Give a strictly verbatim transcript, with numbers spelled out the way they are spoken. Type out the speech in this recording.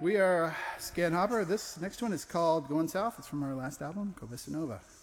We are Scan Hopper. This next one is called Going South. It's from our last album, Go Vista Nova.